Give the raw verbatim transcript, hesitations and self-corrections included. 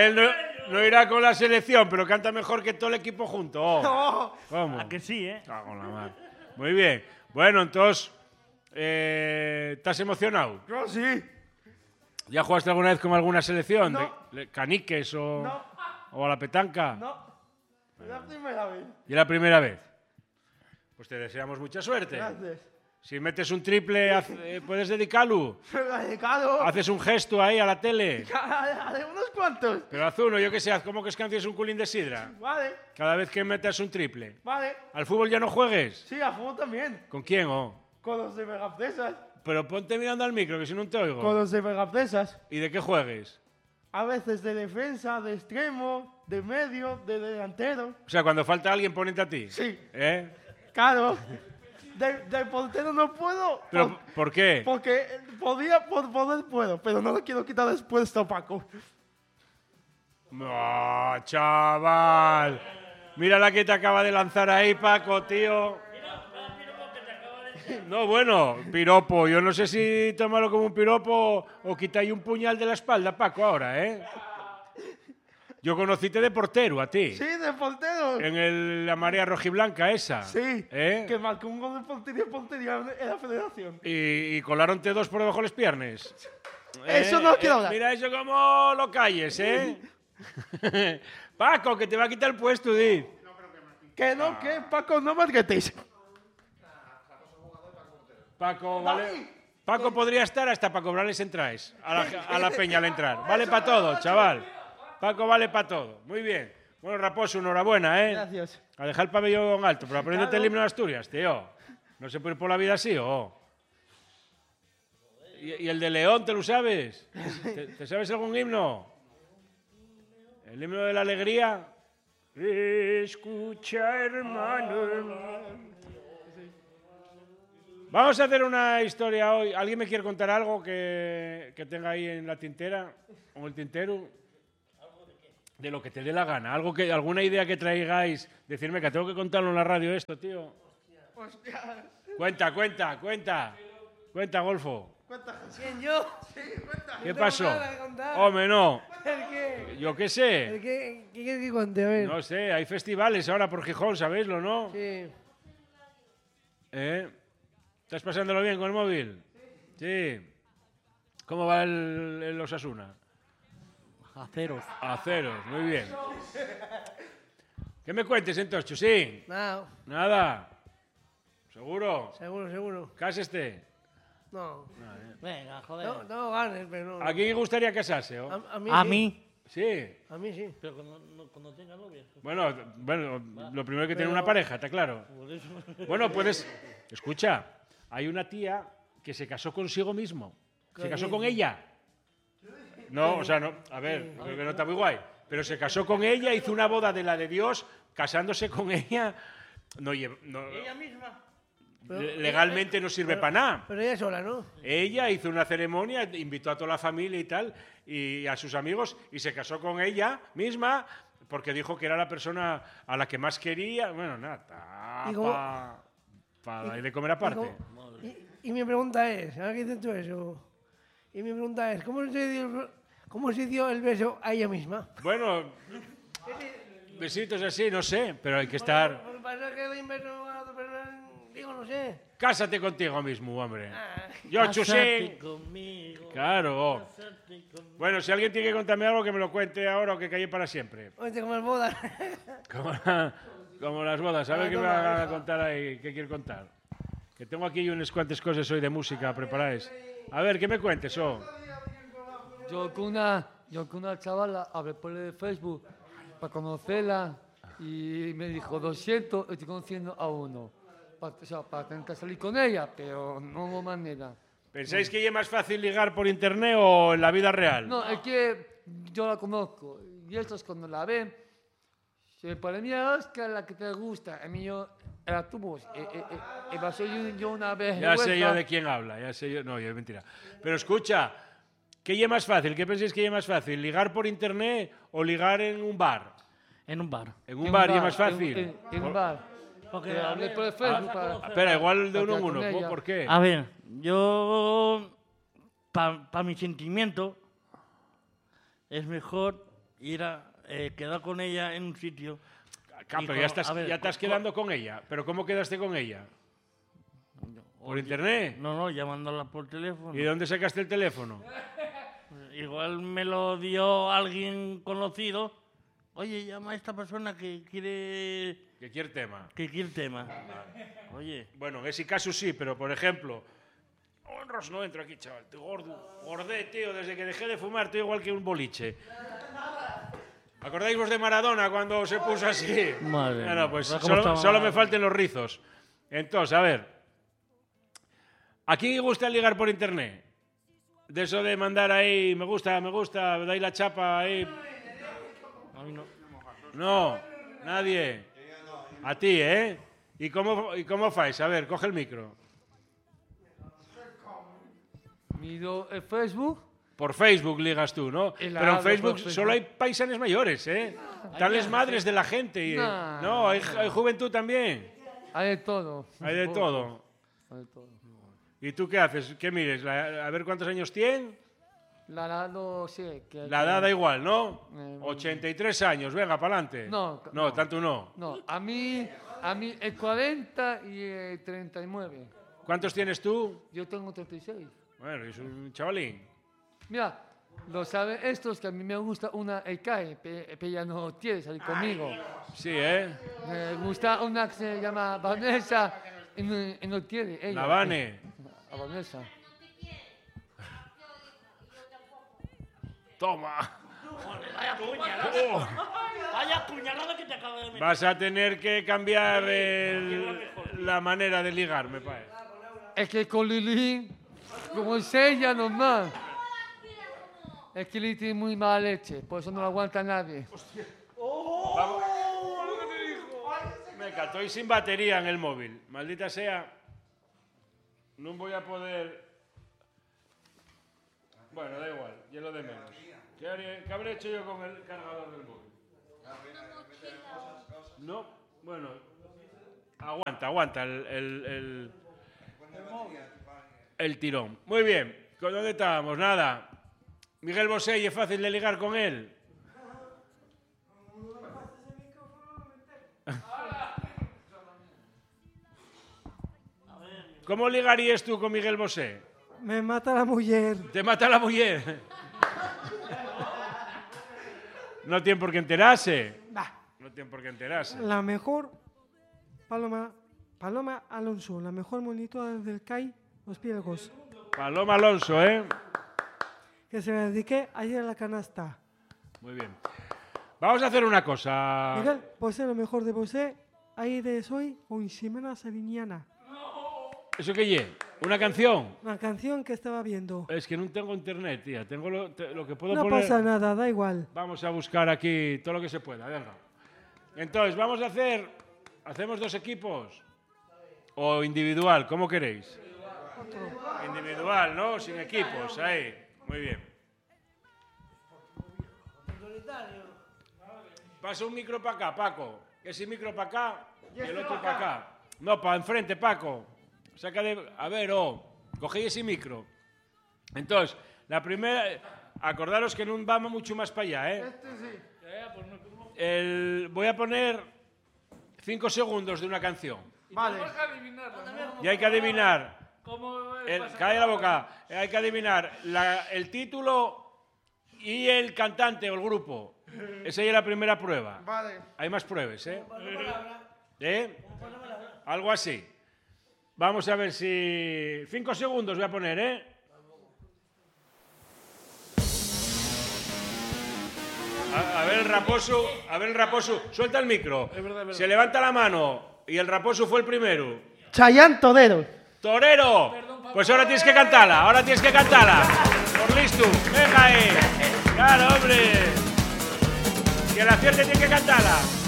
él no, no irá con la selección, pero canta mejor que todo el equipo junto. Oh. No. ¿Cómo? ¿A que sí, eh? Cago en la mar. Muy bien. Bueno, entonces, eh, ¿estás emocionado? Yo sí. ¿Ya jugaste alguna vez con alguna selección? No. ¿De, de caniques o, No. o a la petanca? No. Es la primera vez. ¿Y la primera vez? Pues te deseamos mucha suerte. Gracias. Si metes un triple, haz- eh, ¿puedes dedicarlo? Radicado. Haces un gesto ahí a la tele. Haré unos cuantos. Pero haz uno, yo qué sé, haz como que escancies un culín de sidra. Vale. Cada vez que metas un triple. Vale. ¿Al fútbol ya no juegues? Sí, a fútbol también. ¿Con quién, oh? Con los de Megafresas. Pero ponte mirando al micro, que si no te oigo. Con los de Megafresas. ¿Y de qué juegues? A veces de defensa, de extremo, de medio, de delantero. O sea, cuando falta alguien, ponete a ti. Sí. ¿Eh? Claro. De, de portero no puedo. ¿Pero por- por qué? Porque podía, por poder puedo, pero no lo quiero quitar después, Paco. No, chaval. Mira la que te acaba de lanzar ahí, Paco, tío. No, bueno, piropo. Yo no sé si tomarlo como un piropo o quitáis un puñal de la espalda, Paco, ahora, ¿eh? Yo conociste de portero a ti. Sí, de portero. En el, la marea rojiblanca esa. Sí. ¿Eh? Que marcó un gol de portería portería en la federación. Y, y colaronte dos por debajo de las piernas. Eso no quiero hablar. Mira eso como lo calles, ¿eh? Paco, que te va a quitar el puesto, di. Que no, que Paco, no me gritéis. Paco, vale. Paco podría estar hasta para cobrarles entradas a la, a la peña al entrar. Vale para todo, chaval. Paco vale para todo. Muy bien. Bueno, Raposo, enhorabuena, ¿eh? Gracias. A dejar el pabellón alto, pero aprendete Claro. el himno de Asturias, tío. No se puede ir por la vida así, ¿o? ¿Y, y el de León, te lo sabes? ¿Te, te sabes algún himno? ¿El himno de la alegría? Escucha, hermano. Vamos a hacer una historia hoy. ¿Alguien me quiere contar algo que, que tenga ahí en la tintera? ¿O en el tintero? De lo que te dé la gana. Algo que, alguna idea que traigáis. Decirme que tengo que contarlo en la radio esto, tío. Hostia. Cuenta, cuenta, cuenta. Cuenta, Golfo. Cuenta. ¿Quién, yo? Sí, cuenta. ¿Qué tengo pasó? nada que contar. Hombre, no. ¿El qué? Yo qué ¿El sé. qué? ¿Qué quieres que cuente? A ver. No sé, hay festivales ahora por Gijón, ¿sabéislo, no? Sí. ¿Eh? ¿Estás pasándolo bien con el móvil? Sí. ¿Cómo va el, el Osasuna? A ceros. A ceros, muy bien. ¿Qué me cuentes entonces, sí? No, Nada. ¿Seguro? seguro, seguro. Cáseste. No. Venga, joder. No, no ganes, pero no. ¿A quién gustaría casarse? oh? A, a mí A sí. mí. Sí. A mí sí. Pero cuando, no- cuando tenga novia. Bueno, bueno, lo primero que tener Pero- una pareja, está claro. Por eso. Bueno, puedes... Escucha, hay una tía que se casó consigo mismo. Se ¿Qué casó con dices? ella. No, o sea, no, a ver, creo que no está muy guay. Pero se casó con ella, hizo una boda de la de Dios, casándose con ella. No, lle- no- Ella misma. Pero- le- legalmente no sirve pero- para nada. Pero ella sola, ¿no? Ella hizo una ceremonia, invitó a toda la familia y tal, y a sus amigos, y se casó con ella misma, porque dijo que era la persona a la que más quería. Bueno, nada, ¿Y cómo- para pa y- dar de comer Y, aparte. cómo- y- y mi pregunta es, ahora que dices tú eso, y mi pregunta es, ¿cómo se dio, el- cómo se dio el beso a ella misma? Bueno, besitos así, no sé, pero hay que estar... Lo que pasa es que doy un beso a otra persona, digo, no sé. Cásate contigo mismo, hombre. Ah, Yo, Cásate Chusín. conmigo. Claro. Cásate conmigo. Bueno, si alguien tiene que contarme algo, que me lo cuente ahora o que calle para siempre. oye, como el boda. Como, como las bodas. A ver Ah, qué me no, va a no. contar ahí, qué quiere contar. Que tengo aquí unas cuantas cosas hoy de música preparadas. A ver, ¿qué me cuentes, oh? Yo con una, yo con una chavala hablé por el Facebook para conocerla y me dijo, lo siento, estoy conociendo a uno. Pa- o sea, para tener que salir con ella, pero no hubo manera. ¿Pensáis que es más fácil ligar por internet o en la vida real? No, es que yo la conozco y estos cuando la ven, se para mí es que la que te gusta, a mí yo era tu voz. Eh, eh, eh, y pasó yo, yo una vez. Ya sé yo huelga. de quién habla, ya sé yo. No, ya es mentira. Pero escucha, ¿qué es más fácil? ¿Qué pensáis que es más fácil? ¿Ligar por internet o ligar en un bar? En un bar. En un bar y es más en- fácil. En, en un Por- bar. Porque, Que a hablé ver, por el Facebook para... Espera, igual de para uno en quedar uno. con ¿Por- ella. ¿Por qué? A ver, yo, para mi sentimiento, es mejor ir a eh, quedar con ella en un sitio. Ah, y pero con- ya estás, a ver, ya estás co- quedando con ella. ¿Pero cómo quedaste con ella? ¿Por Oye, internet? No, no, llamándola por teléfono. ¿Y de dónde sacaste el teléfono? Igual me lo dio alguien conocido. Oye, llama a esta persona que quiere ¿Qué quiere tema? que quiere tema. Oye, Bueno, en ese caso sí, pero por ejemplo... Honros no entro aquí, chaval. Estoy gordo. Gordé, tío. Desde que dejé de fumar estoy igual que un boliche. ¿Acordáis vos de Maradona cuando se puso así? Madre Bueno, mía, pues ¿cómo solo, estaba? solo me falten los rizos. Entonces, a ver. ¿A quién le gusta ligar por internet? De eso de mandar ahí, me gusta, me gusta, dais la chapa ahí. a mí no. No, nadie. A ti, ¿eh? ¿Y cómo, y cómo fais? A ver, coge el micro. Miro el Facebook. Por Facebook ligas tú, ¿no? Y la Pero en hago Facebook por Facebook. solo hay paisanes mayores, ¿eh? Están las madres de la gente. Y, No, no, hay, hay juventud también. Hay de todo. Hay de todo. Hay de todo. ¿Y tú qué haces? ¿Qué mires? La- a ver cuántos años tiene. La edad no sé. Que, La edad da igual, ¿no? Eh, ochenta y tres años, venga, para adelante. No, No, no. tanto no. No, a mí, a mí el cuarenta y el treinta y nueve. ¿Cuántos tienes tú? Yo tengo treinta y seis. Bueno, es un chavalín. Mira, lo saben estos que a mí me gusta una E K I, pero ella no quiere salir conmigo. Sí, ¿eh? Me gusta una que se llama Vanessa y no, y no quiere ella. La Vane. A Vanessa. Toma. Vaya puñalada. Oh, Vaya puñalada que te acabo de meter. vas a tener que cambiar el- la manera de ligar, me parece. Es que con Lili, como es ella normal, es que Lili tiene muy mala leche, por eso no la aguanta nadie. Me cato, estoy sin batería en el móvil. Maldita sea. No voy a poder... Bueno, da igual, ya lo de menos. ¿Qué, haré- qué habré hecho yo con el cargador del móvil? No, bueno. Aguanta, aguanta el, el, el, el tirón. Muy bien, ¿con dónde estábamos? Nada. Miguel Bosé, ¿y es fácil de ligar con él? ¿Cómo ligarías tú con Miguel Bosé? Me mata la mujer. Te mata la mujer. No tiene por qué enterarse. Bah, No tiene por qué enterarse. la mejor Paloma, Paloma Alonso, la mejor monitora del C A I Los Pielgos, Paloma Alonso, ¿eh? que se la dediqué ayer a la canasta. Muy bien. Vamos a hacer una cosa. Miguel, pues es lo mejor de vos, ahí de soy con Ximena Saviñana. ¿Eso qué ye? ¿Una canción? Una canción que estaba viendo. Es que no tengo internet, tía. Tengo lo, te- lo que puedo No poner. pasa nada, da igual. Vamos a buscar aquí todo lo que se pueda, venga. Entonces, vamos a hacer... ¿Hacemos dos equipos? ¿O individual? ¿Cómo queréis? Individual, ¿no? Sin equipos, ahí. Muy bien. Pasa un micro para acá, Paco. Ese micro para acá y el otro para acá. No, para enfrente, Paco. Saca de... A ver, oh, cogéis ese micro. Entonces, la primera... Acordaros que no vamos mucho más para allá, ¿eh? El... Voy a poner cinco segundos de una canción. Vale. Y hay que adivinar... El, cae la boca. Hay que adivinar la- el título y el cantante o el grupo. Esa ya es la primera prueba. Vale. Hay más pruebas, ¿eh? ¿Eh? Algo así. Vamos a ver si... Cinco segundos voy a poner, ¿eh? A, a ver el raposo, a ver el raposo. Suelta el micro. Se levanta la mano y el raposo fue el primero. Chayán Todero. ¡Torero! Pues ahora tienes que cantarla, ahora tienes que cantarla. Por listo, venga ahí. Claro, hombre. Que la acierte tiene que cantarla.